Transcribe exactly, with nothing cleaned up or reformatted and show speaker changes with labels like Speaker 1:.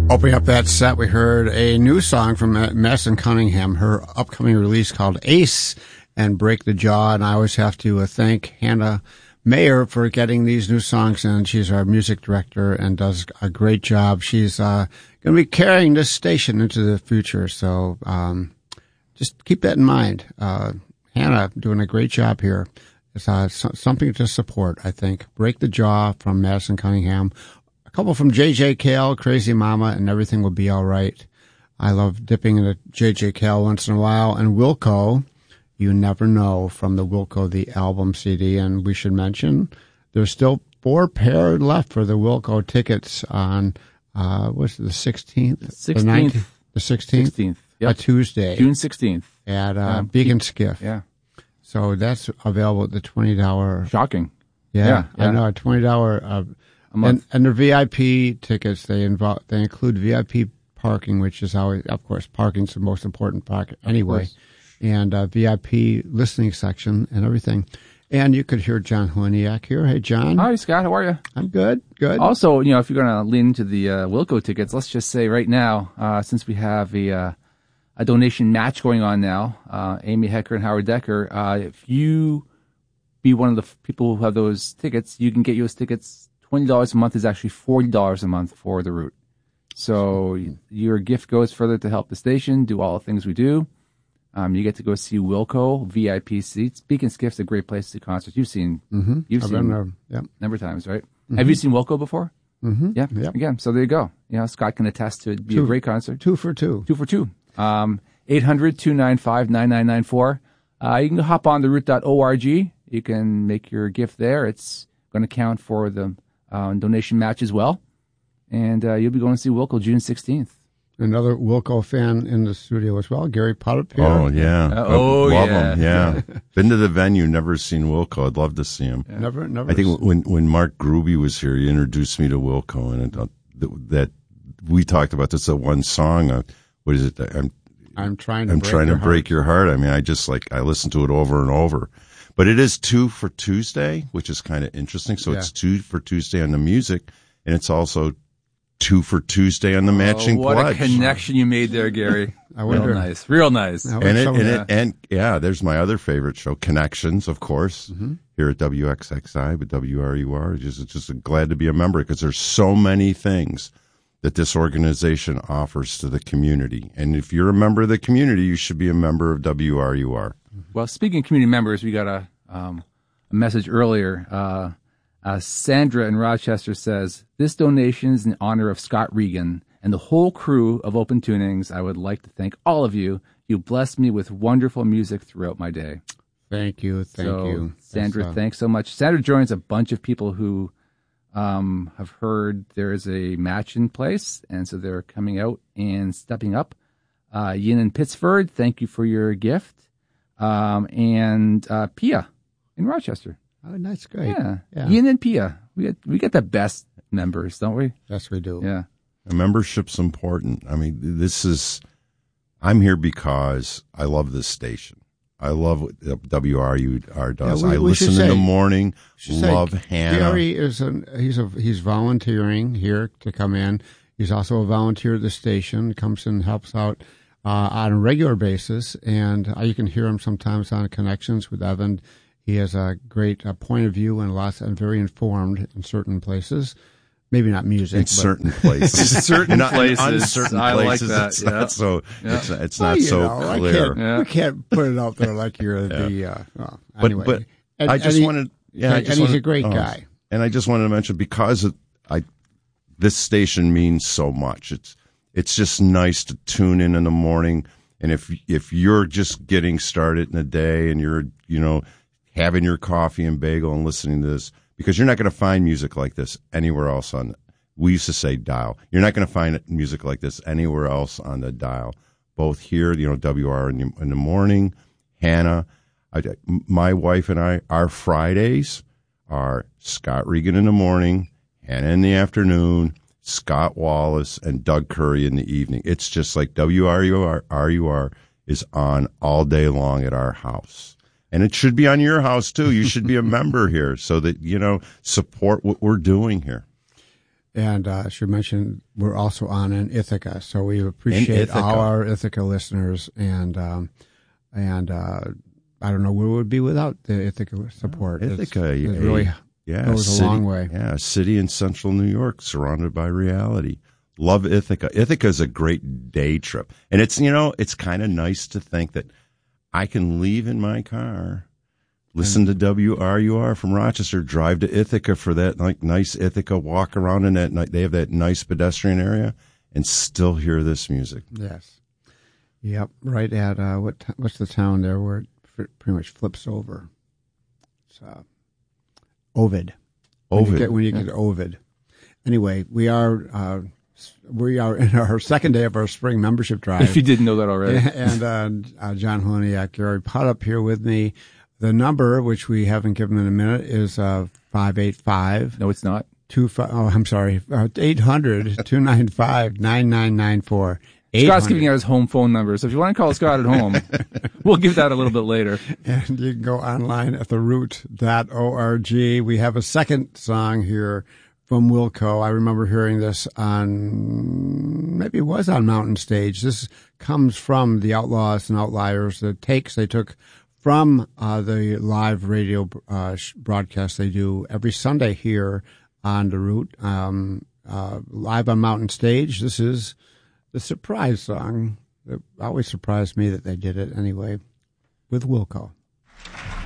Speaker 1: Opening up that set, we heard a new song from Madison Cunningham, her upcoming release called Ace and Break the Jaw. And I always have to uh, thank Hannah Mayer for getting these new songs in. She's our music director and does a great job. She's uh, going to be carrying this station into the future. So um, just keep that in mind. Uh, Hannah doing a great job here. It's uh, so, something to support, I think. Break the Jaw from Madison Cunningham. A couple from J J Cale, Crazy Mama, and Everything Will Be All Right. I love dipping into J J Cale once in a while. And Wilco, You Never Know, from the Wilco, the album C D. And we should mention there's still four pair left for the Wilco tickets on, uh, what's it, the sixteenth?
Speaker 2: sixteenth.
Speaker 1: The, nineteenth, the sixteenth?
Speaker 2: sixteenth. Yep.
Speaker 1: A Tuesday.
Speaker 2: June sixteenth.
Speaker 1: At uh,
Speaker 2: uh,
Speaker 1: Beacon Skiff.
Speaker 2: Yeah.
Speaker 1: So that's available at the twenty dollars.
Speaker 2: Shocking.
Speaker 1: Yeah,
Speaker 2: Yeah, yeah.
Speaker 1: I know, a twenty dollars. Uh,
Speaker 2: A month.
Speaker 1: and, and their V I P tickets, they involve, they include V I P parking, which is always, of course, parking's the most important part anyway. And uh, V I P listening section and everything. And you could hear John Huaniak here. Hey, John.
Speaker 2: Hi, Scott. How are you?
Speaker 1: I'm good. Good.
Speaker 2: Also, you know, if you're going to lean into the uh, Wilco tickets, let's just say right now, uh, since we have a uh, a donation match going on now, uh, Amy Hecker and Howard Decker, uh, if you be one of the f- people who have those tickets, you can get those tickets. twenty dollars a month is actually forty dollars a month for the route. So y- your gift goes further to help the station do all the things we do. Um, you get to go see Wilco, V I P seats. Beacon Skiff's a great place to see concerts. You've seen,
Speaker 1: Mm-hmm.
Speaker 2: you've
Speaker 1: I've
Speaker 2: seen
Speaker 1: been there. Yep.
Speaker 2: a number of times, right?
Speaker 1: Mm-hmm.
Speaker 2: Have you seen Wilco before?
Speaker 1: Mm-hmm.
Speaker 2: Yeah.
Speaker 1: Yep.
Speaker 2: Again, so there you go. You know, Scott can attest to it be
Speaker 1: Two-
Speaker 2: a great concert.
Speaker 1: Two for two.
Speaker 2: Two for two. Um, eight hundred, two nine five, nine nine nine four. Uh, you can hop on the route dot org. You can make your gift there. It's going to count for the uh, donation match as well. And uh, you'll be going to see Wilco June sixteenth.
Speaker 1: Another Wilco fan in the studio as well, Gary Potter.
Speaker 3: Oh, yeah.
Speaker 2: Uh, oh,
Speaker 3: love
Speaker 2: yeah.
Speaker 3: him, yeah. Been to the venue, never seen Wilco. I'd love to see him.
Speaker 2: Yeah.
Speaker 1: Never, never.
Speaker 3: I think when, when Mark Gruby was here, he introduced me to Wilco, and it, uh, that we talked about this, that one song, uh, what is it? I'm,
Speaker 1: I'm trying to
Speaker 3: I'm
Speaker 1: break
Speaker 3: trying
Speaker 1: your
Speaker 3: to break
Speaker 1: heart.
Speaker 3: your heart. I mean, I just like, I listen to it over and over. But it is two for Tuesday, which is kind of interesting. So
Speaker 1: Yeah.
Speaker 3: it's two for Tuesday on the music, and it's also two for Tuesday on the matching
Speaker 2: oh, what
Speaker 3: pledge.
Speaker 2: a connection you made there, Gary.
Speaker 1: I wonder-
Speaker 2: Real nice. Real nice.
Speaker 1: I
Speaker 3: And it,
Speaker 1: Someone-
Speaker 3: and, it, and yeah, there's my other favorite show, Connections, of course,
Speaker 1: Mm-hmm.
Speaker 3: here at W X X I with W R U R. Just, just glad to be a member because there's so many things that this organization offers to the community. And if you're a member of the community, you should be a member of W R U R.
Speaker 2: Well, speaking of community members, we got a, um, a message earlier. Uh, uh, Sandra in Rochester says, this donation is in honor of Scott Regan and the whole crew of Open Tunings. I would like to thank all of you. You blessed me with wonderful music throughout my day.
Speaker 1: Thank you. Thank
Speaker 2: so,
Speaker 1: you.
Speaker 2: Sandra,
Speaker 1: That's, uh,
Speaker 2: thanks so much. Sandra joins a bunch of people who um, have heard there is a match in place, and so they're coming out and stepping up. Uh, Yin in Pittsford, thank you for your gift. Um, and uh, Pia in Rochester.
Speaker 1: Oh, that's great.
Speaker 2: Yeah.
Speaker 1: Yeah.
Speaker 2: Yin and Pia. We get, we get the best members, don't we?
Speaker 1: Yes, we do.
Speaker 2: Yeah.
Speaker 3: A membership's important. I mean, this is, I'm here because I love this station. I love what W R U R does.
Speaker 1: Yeah, we-
Speaker 3: I
Speaker 1: we should
Speaker 3: listen in
Speaker 1: say-
Speaker 3: the morning,
Speaker 1: Should say,
Speaker 3: love Hannah.
Speaker 1: Gary is a, he's a, he's volunteering here to come in. He's also a volunteer at the station. Comes and helps out uh, on a regular basis, and uh, you can hear him sometimes on Connections with Evan. He has a great uh, point of view and lots and very informed in certain places. Maybe not music,
Speaker 3: in
Speaker 1: but
Speaker 3: certain places,
Speaker 2: Certain
Speaker 3: Not- in
Speaker 2: places.
Speaker 3: uncertain
Speaker 2: I like
Speaker 3: places,
Speaker 2: that,
Speaker 3: It's
Speaker 2: yeah.
Speaker 3: not so.
Speaker 2: Yeah.
Speaker 3: It's, it's
Speaker 1: well,
Speaker 3: not
Speaker 1: you
Speaker 3: so
Speaker 1: know, I
Speaker 3: clear.
Speaker 1: can't,
Speaker 2: Yeah.
Speaker 1: We can't put it out there like you're the. Uh, well,
Speaker 3: But
Speaker 1: anyway.
Speaker 3: but
Speaker 1: And-
Speaker 3: I just
Speaker 1: and he-
Speaker 3: wanted, yeah, I
Speaker 1: and
Speaker 3: just
Speaker 1: he's
Speaker 3: wanted,
Speaker 1: a great
Speaker 3: oh,
Speaker 1: guy.
Speaker 3: And I just wanted to mention because it, I, this station means so much. It's it's just nice to tune in in the morning, and if if you're just getting started in the day and you're you know having your coffee and bagel and listening to this, because you're not going to find music like this anywhere else on. We used to say dial. You're not going to find music like this anywhere else on the dial. Both here, you know, W R in the, in the morning, Hannah. I, my wife and I, our Fridays are Scott Regan in the morning, Hannah in the afternoon, Scott Wallace, and Doug Curry in the evening. It's just like W R U R is on all day long at our house. And it should be on your house, too. You should be a member here so that, you know, support what we're doing here.
Speaker 1: And uh, I should mention we're also on in Ithaca, so we appreciate
Speaker 3: Ithaca.
Speaker 1: all our Ithaca listeners. And um, and uh, I don't know where we would be without the Ithaca support.
Speaker 3: Ithaca,
Speaker 1: it's,
Speaker 3: yeah,
Speaker 1: it really
Speaker 3: yeah,
Speaker 1: goes
Speaker 3: city,
Speaker 1: a long way.
Speaker 3: Yeah, a city in central New York, surrounded by reality. Love Ithaca. Ithaca is a great day trip, and it's you know it's kind of nice to think that I can leave in my car. Listen to W R U R from Rochester. Drive to Ithaca for that like nice Ithaca walk around in that night. They have that nice pedestrian area, and still hear this music.
Speaker 1: Yes. Yep. Right at uh, what? T- what's the town there where it f- pretty much flips over? It's uh, Ovid. When
Speaker 3: Ovid.
Speaker 1: you get, when you get to Ovid. Anyway, we are uh, we are in our second day of our spring membership drive.
Speaker 2: If you didn't know that already.
Speaker 1: And uh, uh, John Holoniak, Gary Potup here with me. The number, which we haven't given in a minute, is uh, five eight five.
Speaker 2: No, it's not.
Speaker 1: Two five, oh, I'm sorry. Uh, eight hundred, two nine five, nine nine nine four.
Speaker 2: Scott's giving out his home phone number, so if you want to call Scott at home, we'll give that a little bit later.
Speaker 1: And you can go online at the root dot org. We have a second song here from Wilco. I remember hearing this on, maybe it was on Mountain Stage. This comes from the Outlaws and Outliers, the takes they took from uh, the live radio uh, broadcast they do every Sunday here on the Root, um, uh, live on Mountain Stage. This is the surprise song. It always surprised me that they did it anyway, with Wilco.